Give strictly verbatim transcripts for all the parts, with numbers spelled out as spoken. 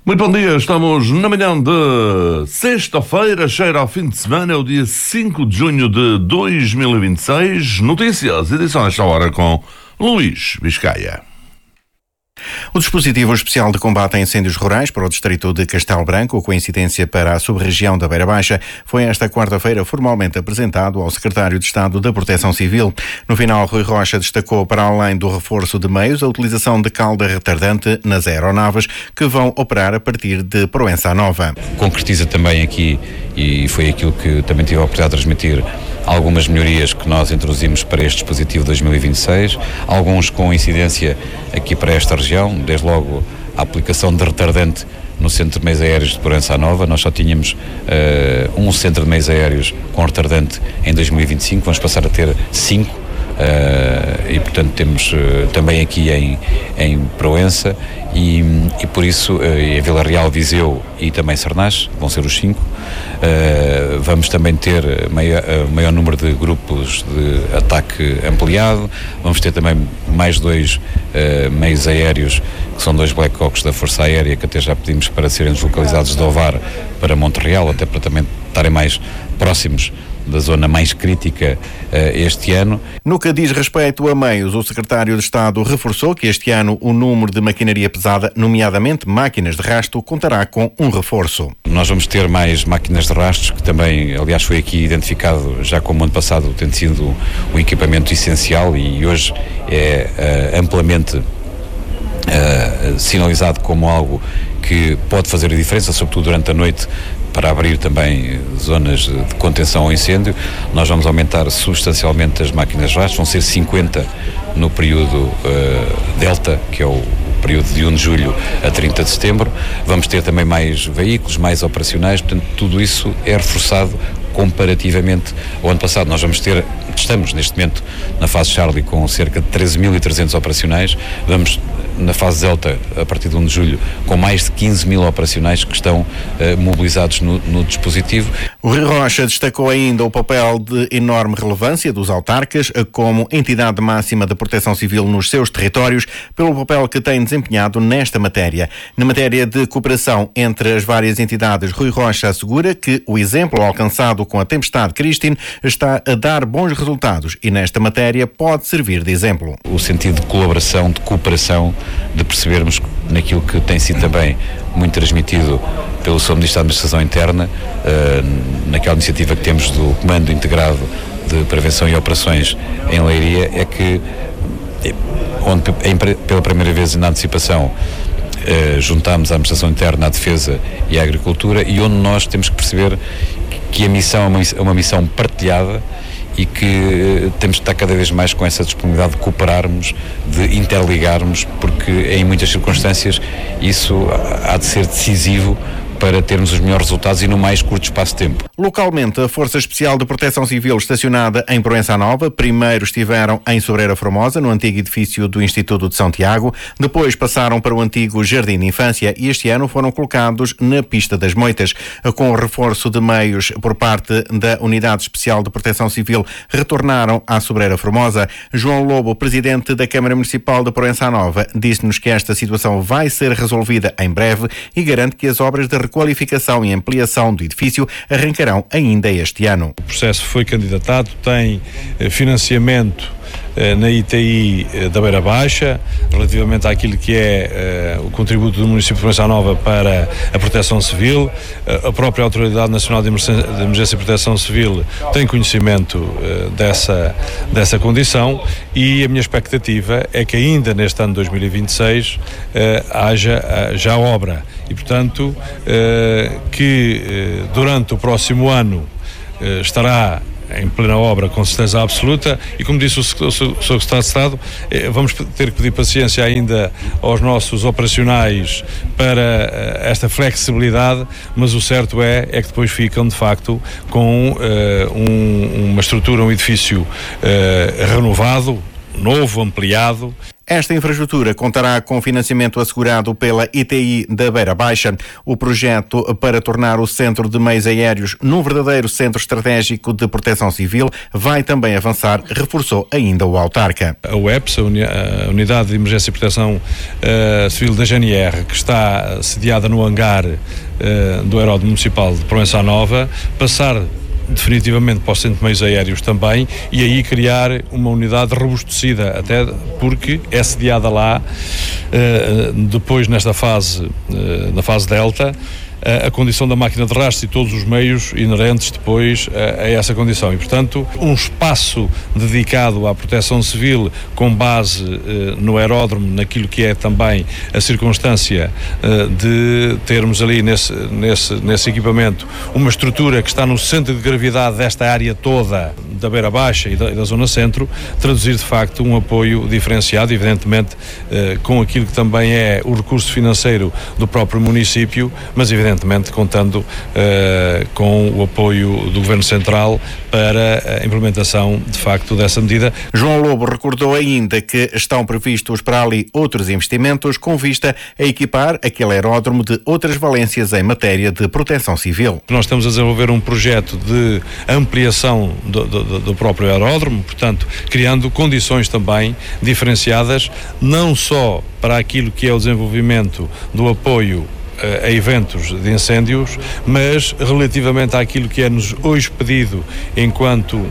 Muito bom dia, estamos na manhã de sexta-feira, cheira ao fim de semana, é o dia cinco de junho de dois mil e vinte e seis. Notícias, edição esta hora com Luís Biscaia. O dispositivo especial de combate a incêndios rurais para o distrito de Castelo Branco, coincidência para a sub-região da Beira Baixa, foi esta quarta-feira formalmente apresentado ao secretário de Estado da Proteção Civil. No final, Rui Rocha destacou, para além do reforço de meios, a utilização de calda retardante nas aeronaves que vão operar a partir de Proença Nova. Concretiza também aqui, e foi aquilo que também tive a oportunidade de transmitir, algumas melhorias que nós introduzimos para este dispositivo dois mil e vinte e seis, alguns com incidência aqui para esta região, desde logo a aplicação de retardante no Centro de Meios Aéreos de Proença Nova. Nós só tínhamos uh, um centro de meios aéreos com retardante em dois mil e vinte e cinco, vamos passar a ter cinco. Uh, e portanto temos uh, também aqui em, em Proença e, e por isso uh, em Vila Real, Viseu e também Sernás vão ser os cinco. Uh, vamos também ter maior, uh, maior número de grupos de ataque ampliado, vamos ter também mais dois uh, meios aéreos que são dois Black Hawks da Força Aérea, que até já pedimos para serem deslocalizados de Ovar para Montreal, até para também estarem mais próximos da zona mais crítica uh, este ano. No que diz respeito a meios, o secretário de Estado reforçou que este ano o número de maquinaria pesada, nomeadamente máquinas de rasto, contará com um reforço. Nós vamos ter mais máquinas de rastros, que também, aliás, foi aqui identificado já como ano passado, tendo sido um equipamento essencial e hoje é uh, amplamente uh, sinalizado como algo que pode fazer a diferença, sobretudo durante a noite, para abrir também zonas de contenção ao incêndio. Nós vamos aumentar substancialmente as máquinas de rastro, vão ser cinquenta no período uh, Delta, que é o período de primeiro de julho a trinta de setembro. Vamos ter também mais veículos, mais operacionais, portanto tudo isso é reforçado comparativamente ao ano passado. Nós vamos ter, estamos neste momento na fase Charlie com cerca de treze mil e trezentos operacionais, vamos na fase Delta, a partir de primeiro de julho, com mais de quinze mil operacionais que estão uh, mobilizados no, no dispositivo. O Rui Rocha destacou ainda o papel de enorme relevância dos autarcas como entidade máxima de proteção civil nos seus territórios, pelo papel que têm desempenhado nesta matéria. Na matéria de cooperação entre as várias entidades, Rui Rocha assegura que o exemplo alcançado com a tempestade Christine está a dar bons resultados e nesta matéria pode servir de exemplo. O sentido de colaboração, de cooperação, de percebermos naquilo que tem sido também muito transmitido pelo seu Ministro da Administração Interna, uh, naquela iniciativa que temos do Comando Integrado de Prevenção e Operações em Leiria, é que onde pela primeira vez na antecipação uh, juntamos a Administração Interna, a Defesa e a Agricultura, e onde nós temos que perceber que a missão é uma, é uma missão partilhada e que uh, temos de estar cada vez mais com essa disponibilidade de cooperarmos, de interligarmos, porque em muitas circunstâncias isso há de ser decisivo para termos os melhores resultados e no mais curto espaço de tempo. Localmente, a Força Especial de Proteção Civil estacionada em Proença Nova primeiro estiveram em Sobreira Formosa, no antigo edifício do Instituto de São Tiago, depois passaram para o antigo Jardim de Infância e este ano foram colocados na Pista das Moitas. Com o reforço de meios por parte da Unidade Especial de Proteção Civil, retornaram à Sobreira Formosa. João Lobo, presidente da Câmara Municipal de Proença Nova, disse-nos que esta situação vai ser resolvida em breve e garante que as obras de qualificação e ampliação do edifício arrancarão ainda este ano. O processo foi candidatado, tem financiamento na I T I da Beira Baixa, relativamente àquilo que é uh, o contributo do município de Proença Nova para a proteção civil. Uh, a própria Autoridade Nacional de Emergência, de Emergência e Proteção Civil tem conhecimento uh, dessa, dessa condição e a minha expectativa é que ainda neste ano de dois mil e vinte e seis uh, haja uh, já obra e, portanto, uh, que uh, durante o próximo ano uh, estará em plena obra, com certeza absoluta, e como disse o senhor Secretário de Estado, vamos ter que pedir paciência ainda aos nossos operacionais para esta flexibilidade, mas o certo é, é que depois ficam de facto com uh, um, uma estrutura, um edifício uh, renovado, novo, ampliado. Esta infraestrutura contará com financiamento assegurado pela I T I da Beira Baixa. O projeto para tornar o centro de meios aéreos num verdadeiro centro estratégico de proteção civil vai também avançar, reforçou ainda o autarca. A U E P S, a Unidade de Emergência e Proteção uh, Civil da G N R, que está sediada no hangar uh, do Aeródromo Municipal de Proença Nova, passar definitivamente para o Centro de Meios Aéreos também, e aí criar uma unidade robustecida, até porque é sediada lá, uh, depois nesta fase, uh, na fase Delta, a condição da máquina de rastro e todos os meios inerentes depois a, a essa condição. E, portanto, um espaço dedicado à proteção civil com base eh, no aeródromo, naquilo que é também a circunstância eh, de termos ali nesse, nesse, nesse equipamento uma estrutura que está no centro de gravidade desta área toda da Beira Baixa e da, da Zona Centro, traduzir de facto um apoio diferenciado, evidentemente eh, com aquilo que também é o recurso financeiro do próprio município, mas evidentemente evidentemente contando uh, com o apoio do Governo Central para a implementação, de facto, dessa medida. João Lobo recordou ainda que estão previstos para ali outros investimentos com vista a equipar aquele aeródromo de outras valências em matéria de proteção civil. Nós estamos a desenvolver um projeto de ampliação do, do, do próprio aeródromo, portanto, criando condições também diferenciadas, não só para aquilo que é o desenvolvimento do apoio a eventos de incêndios, mas relativamente àquilo que é-nos hoje pedido enquanto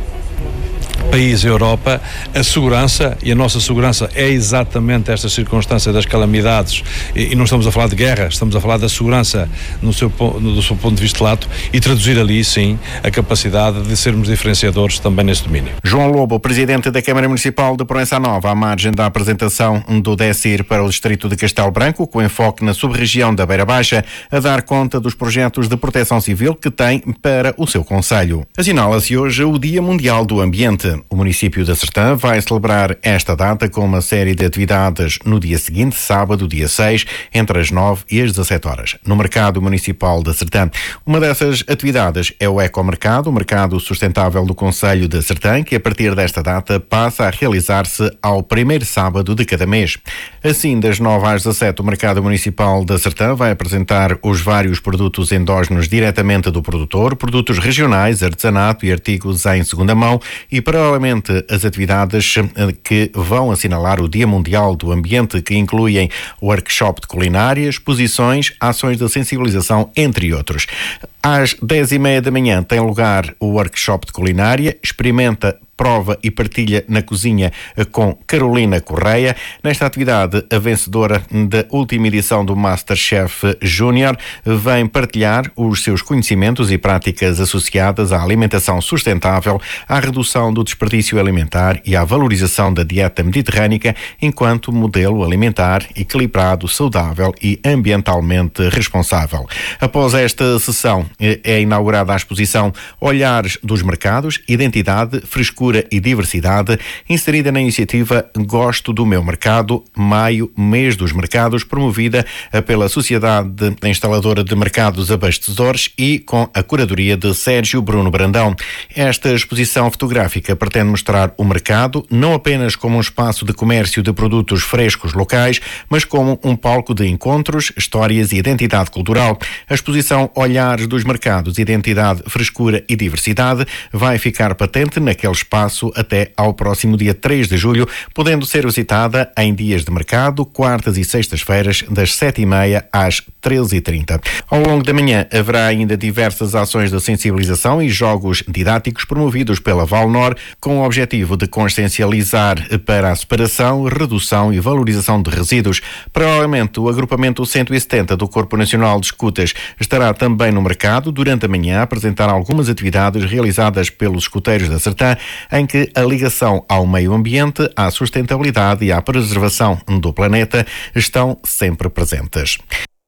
país Europa, a segurança, e a nossa segurança é exatamente esta circunstância das calamidades, e, e não estamos a falar de guerra, estamos a falar da segurança no seu, no, do seu ponto de vista lato, e traduzir ali, sim, a capacidade de sermos diferenciadores também neste domínio. João Lobo, presidente da Câmara Municipal de Proença Nova, à margem da apresentação do DECIR para o distrito de Castelo Branco, com enfoque na sub-região da Beira Baixa, a dar conta dos projetos de proteção civil que tem para o seu concelho. Assinala-se hoje o Dia Mundial do Ambiente. O município de Sertã vai celebrar esta data com uma série de atividades no dia seguinte, sábado, dia seis, entre as nove e as dezassete horas, no Mercado Municipal de Sertã. Uma dessas atividades é o Ecomercado, o mercado sustentável do concelho de Sertã, que a partir desta data passa a realizar-se ao primeiro sábado de cada mês. Assim, das nove às dezassete, o Mercado Municipal de Sertã vai apresentar os vários produtos endógenos diretamente do produtor, produtos regionais, artesanato e artigos em segunda mão, e paralelamente as atividades que vão assinalar o Dia Mundial do Ambiente, que incluem workshop de culinária, exposições, ações de sensibilização, entre outros. Às dez e meia da manhã tem lugar o workshop de culinária, experimenta, prova e partilha na cozinha com Carolina Correia. Nesta atividade, a vencedora da última edição do MasterChef Júnior vem partilhar os seus conhecimentos e práticas associadas à alimentação sustentável, à redução do desperdício alimentar e à valorização da dieta mediterrânica enquanto modelo alimentar equilibrado, saudável e ambientalmente responsável. Após esta sessão, é inaugurada a exposição Olhares dos Mercados, Identidade, Frescura e Diversidade, inserida na iniciativa Gosto do Meu Mercado, Maio, Mês dos Mercados, promovida pela Sociedade Instaladora de Mercados Abastecedores e com a curadoria de Sérgio Bruno Brandão. Esta exposição fotográfica pretende mostrar o mercado não apenas como um espaço de comércio de produtos frescos locais, mas como um palco de encontros, histórias e identidade cultural. A exposição Olhares dos Mercados, Identidade, Frescura e Diversidade vai ficar patente naquele espaço até ao próximo dia três de julho, podendo ser visitada em dias de mercado, quartas e sextas-feiras, das sete e meia às treze e trinta. Ao longo da manhã haverá ainda diversas ações de sensibilização e jogos didáticos promovidos pela Valnor, com o objetivo de consciencializar para a separação, redução e valorização de resíduos. Paralelamente, o agrupamento cento e setenta do Corpo Nacional de Escutas estará também no mercado durante a manhã a apresentar algumas atividades realizadas pelos escuteiros da Sertã, em que a ligação ao meio ambiente, à sustentabilidade e à preservação do planeta estão sempre presentes.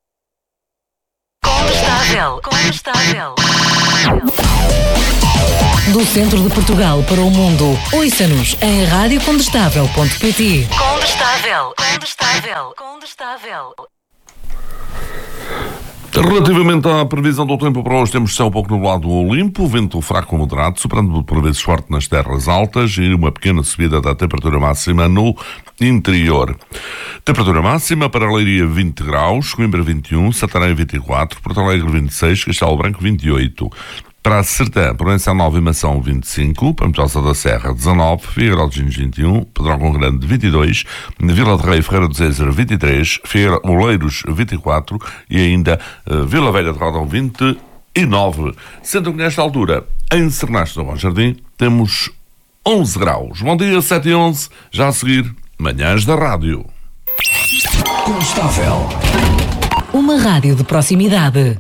Condestável, Condestável. Do centro de Portugal para o mundo, ouça-nos em rádio condestável ponto pt. Condestável, Condestável, Condestável. Relativamente à previsão do tempo para hoje, temos céu pouco nublado ou limpo, vento fraco ou moderado, soprando por vezes forte nas terras altas e uma pequena subida da temperatura máxima no interior. Temperatura máxima para Leiria vinte graus, Coimbra vinte e um, Santarém vinte e quatro, Porto Alegre vinte e seis, Castelo Branco vinte e oito. Para a Sertã, Provença Nova e Mação vinte e cinco, Pampilhosa da Serra dezanove, Figueiró de Gines vinte e um, Pedrógão Grande vinte e dois, Vila de Rei e Ferreira do Zezer vinte e três, Figueira Oleiros vinte e quatro e ainda uh, Vila Velha de Rodão vinte e nove. Sendo que nesta altura, em Sernaste do Bom Jardim, temos onze graus. Bom dia, sete e onze, já a seguir, Manhãs da Rádio. Constável. Uma rádio de proximidade.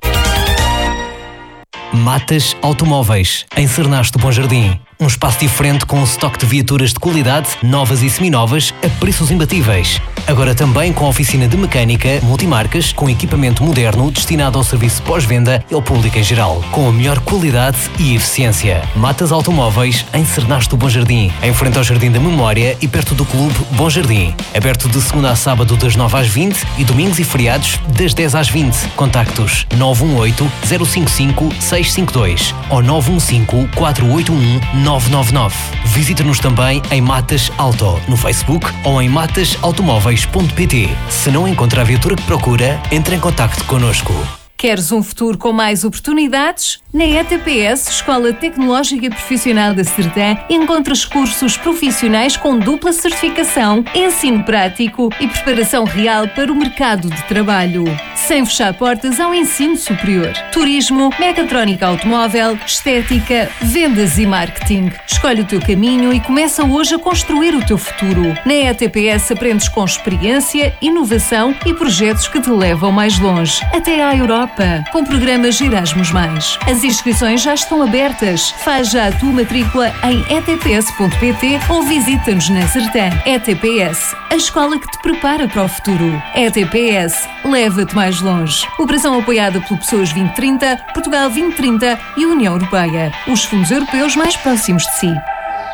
Matas Automóveis, em Sernaste do Bom Jardim. Um espaço diferente com um estoque de viaturas de qualidade, novas e seminovas, a preços imbatíveis. Agora também com oficina de mecânica, multimarcas, com equipamento moderno destinado ao serviço pós-venda e ao público em geral. Com a melhor qualidade e eficiência. Matas Automóveis, em Sernaste do Bom Jardim. Em frente ao Jardim da Memória e perto do Clube Bom Jardim. Aberto de segunda a sábado das nove às vinte e domingos e feriados das dez às vinte. Contactos nove um oito, zero cinco cinco, seis cinco dois ou nove um cinco, quatro oito um, nove nove nove. Visite-nos também em Matas Auto, no Facebook ou em matas automóveis ponto pt. Se não encontra a viatura que procura, entre em contacto connosco. Queres um futuro com mais oportunidades? Na E T P S, Escola Tecnológica Profissional da Sertã, encontras cursos profissionais com dupla certificação, ensino prático e preparação real para o mercado de trabalho. Sem fechar portas ao ensino superior. Turismo, mecatrónica automóvel, estética, vendas e marketing. Escolhe o teu caminho e começa hoje a construir o teu futuro. Na E T P S aprendes com experiência, inovação e projetos que te levam mais longe. Até à Europa. Com programas Erasmus mais. As inscrições já estão abertas. Faz já a tua matrícula em e t p s ponto p t ou visita-nos na Sertã. E T P S, a escola que te prepara para o futuro. E T P S, leva-te mais longe. Operação apoiada pelo Pessoas vinte trinta, Portugal vinte trinta e União Europeia. Os fundos europeus mais próximos de si.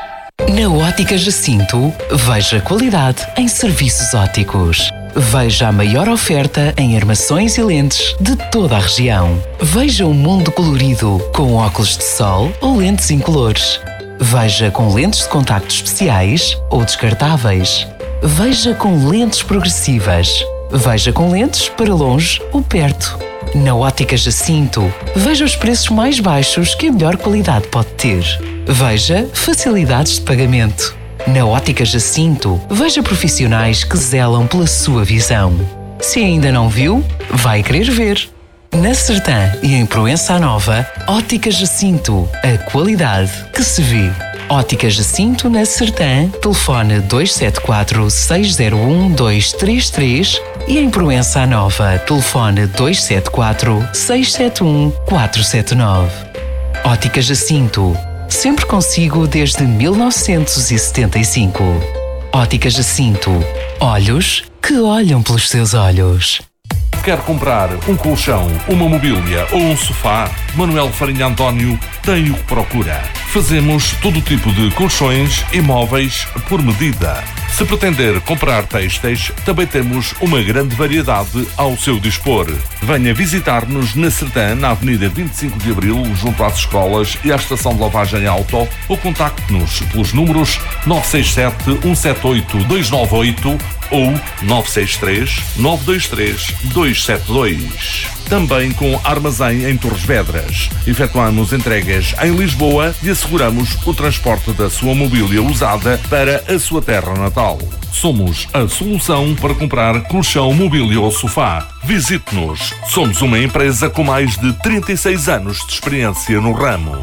Na Ótica Jacinto, veja qualidade em serviços ópticos. Veja a maior oferta em armações e lentes de toda a região. Veja um mundo colorido com óculos de sol ou lentes incolores. Veja com lentes de contacto especiais ou descartáveis. Veja com lentes progressivas. Veja com lentes para longe ou perto. Na Ótica Jacinto, veja os preços mais baixos que a melhor qualidade pode ter. Veja facilidades de pagamento. Na Ótica Jacinto, veja profissionais que zelam pela sua visão. Se ainda não viu, vai querer ver. Na Sertã e em Proença Nova, Ótica Jacinto, a qualidade que se vê. Ótica Jacinto na Sertã, telefone dois sete quatro, seis zero um, dois três três e em Proença Nova, telefone dois sete quatro, seis sete um, quatro sete nove. Ótica Jacinto, sempre consigo desde mil novecentos e setenta e cinco. Ótica Jacinto, olhos que olham pelos seus olhos. Quer comprar um colchão, uma mobília ou um sofá? Manuel Farinha António tem o que procura. Fazemos todo tipo de colchões e móveis por medida. Se pretender comprar têxteis, também temos uma grande variedade ao seu dispor. Venha visitar-nos na Sertã, na Avenida vinte e cinco de Abril, junto às escolas e à estação de lavagem auto, ou contacte-nos pelos números nove seis sete, um sete oito, dois nove oito ou nove seis três, nove dois três, dois sete dois. Também com armazém em Torres Vedras. Efetuamos entregas em Lisboa e asseguramos o transporte da sua mobília usada para a sua terra natal. Somos a solução para comprar colchão, mobília ou sofá. Visite-nos. Somos uma empresa com mais de trinta e seis anos de experiência no ramo.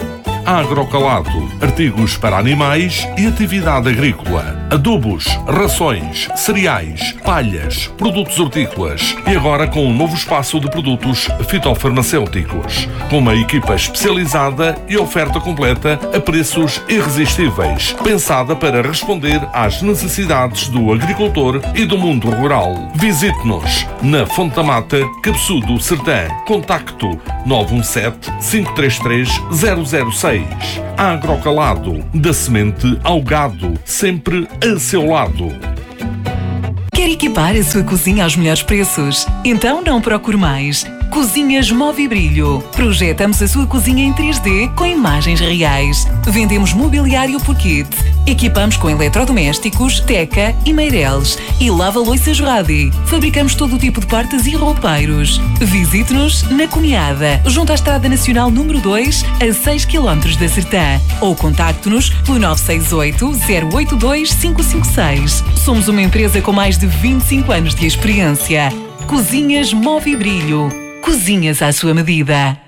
Agrocalato, artigos para animais e atividade agrícola, adubos, rações, cereais, palhas, produtos hortícolas e agora com um novo espaço de produtos fitofarmacêuticos, com uma equipa especializada e oferta completa a preços irresistíveis, pensada para responder às necessidades do agricultor e do mundo rural. Visite-nos na Fonte da Mata, Cabeçudo, Sertã. Contacto nove um sete, cinco três três, zero zero seis. Agrocalado, da semente ao gado, sempre a seu lado. Quer equipar a sua cozinha aos melhores preços? Então não procure mais. Cozinhas Movibrilho. Projetamos a sua cozinha em três D com imagens reais. Vendemos mobiliário por kit. Equipamos com eletrodomésticos, Teca e Meireles. E lava-loiças Radi. Fabricamos todo o tipo de portas e roupeiros. Visite-nos na Cunhada, junto à Estrada Nacional número dois, a seis quilómetros da Sertã. Ou contacte-nos pelo nove seis oito, zero oito dois, cinco cinco seis. Somos uma empresa com mais de vinte e cinco anos de experiência. Cozinhas Movibrilho. Cozinhas à sua medida.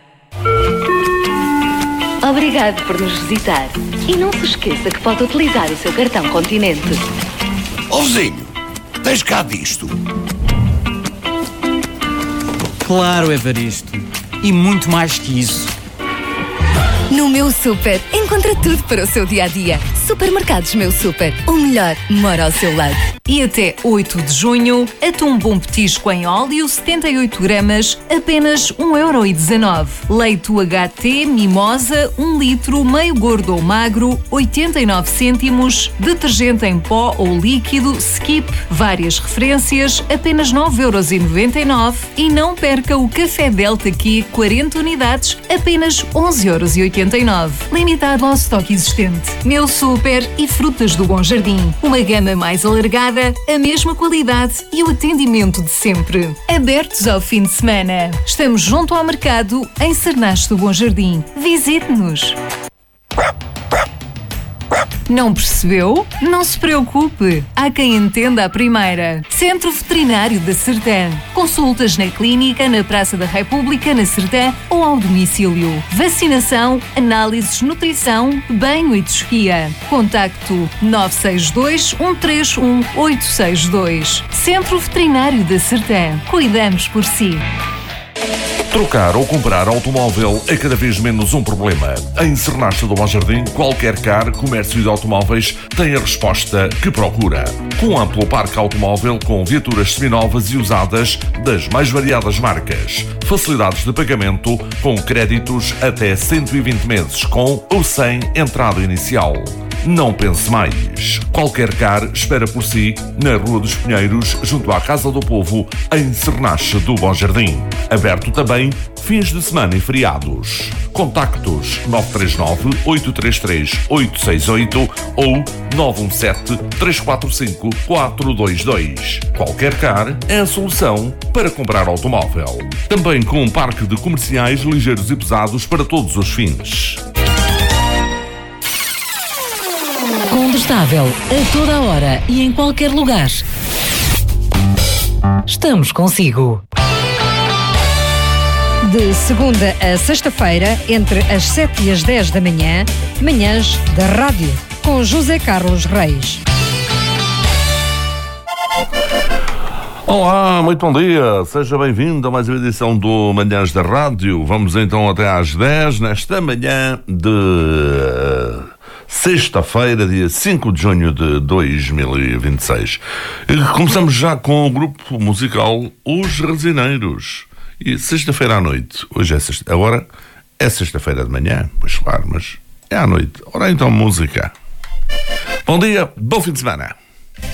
Obrigado por nos visitar. E não se esqueça que pode utilizar o seu cartão Continente. Ó vizinho, tens cá disto? Claro, Evaristo. E muito mais que isso. No Meu Super, encontra tudo para o seu dia-a-dia. Supermercados Meu Super, o melhor mora ao seu lado. E até oito de junho, atum bom petisco em óleo, setenta e oito gramas, apenas um euro e dezanove. Leite U H T Mimosa, um litro, meio gordo ou magro, oitenta e nove cêntimos. Detergente em pó ou líquido, Skip, várias referências, apenas nove euros e noventa e nove. E não perca o Café Delta Q, quarenta unidades, apenas onze euros e oitenta e nove. Limitado ao estoque existente. Meu Super e Frutas do Bom Jardim. Uma gama mais alargada, a mesma qualidade e o atendimento de sempre. Abertos ao fim de semana. Estamos junto ao mercado, em Cernache do Bom Jardim. Visite-nos. Não percebeu? Não se preocupe. Há quem entenda a primeira. Centro Veterinário da Sertã. Consultas na clínica, na Praça da República, na Sertã ou ao domicílio. Vacinação, análises, nutrição, banho e tosquia. Contacto nove seis dois, um três um, oito seis dois. Centro Veterinário da Sertã. Cuidamos por si. Trocar ou comprar automóvel é cada vez menos um problema. Em Cernache do Bom Jardim, qualquer car, comércio de automóveis tem a resposta que procura. Com amplo parque automóvel com viaturas seminovas e usadas das mais variadas marcas. Facilidades de pagamento com créditos até cento e vinte meses com ou sem entrada inicial. Não pense mais. Qualquer car espera por si na Rua dos Pinheiros, junto à Casa do Povo, em Cernache do Bom Jardim. Aberto também fins de semana e feriados. Contactos nove três nove, oito três três, oito seis oito ou nove um sete, três quatro cinco, quatro dois dois. Qualquer car é a solução para comprar automóvel. Também com um parque de comerciais ligeiros e pesados para todos os fins. Condestável, a toda a hora e em qualquer lugar. Estamos consigo. De segunda a sexta-feira, entre as sete e as dez da manhã, manhãs da rádio, com José Carlos Reis. Olá, muito bom dia, seja bem-vindo a mais uma edição do Manhãs da Rádio. Vamos então até às dez, nesta manhã de sexta-feira, dia cinco de junho de dois mil e vinte e seis. Começamos já com o grupo musical Os Resineiros. E sexta-feira à noite, hoje é sexta, agora é sexta-feira de manhã, pois claro, mas é à noite. Ora então, música. Bom dia, bom fim de semana.